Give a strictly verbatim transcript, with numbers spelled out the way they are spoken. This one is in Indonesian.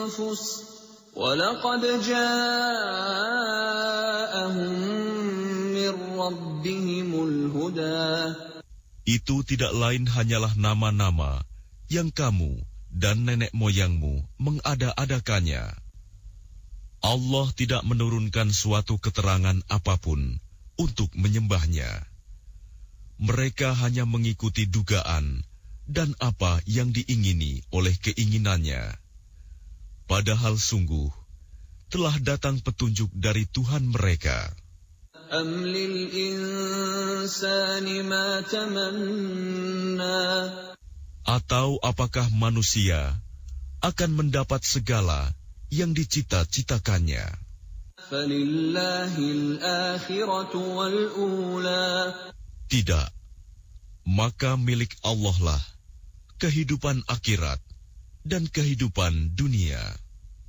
أنفس ولقد جاءهم من ربهم الهدى. Itu tidak lain hanyalah nama-nama yang kamu dan nenek moyangmu mengada-adakannya. Allah tidak menurunkan suatu keterangan apapun untuk menyembahnya. Mereka hanya mengikuti dugaan dan apa yang diingini oleh keinginannya. Padahal sungguh telah datang petunjuk dari Tuhan mereka. أَمْ لِلْإِنسَانِ مَا تَمَنَّى. Atau apakah manusia akan mendapat segala yang dicita-citakannya? فَلِلَّهِ الْآخِرَةُ وَالْأُولَى. Tidak, maka milik Allah lah kehidupan akhirat dan kehidupan dunia.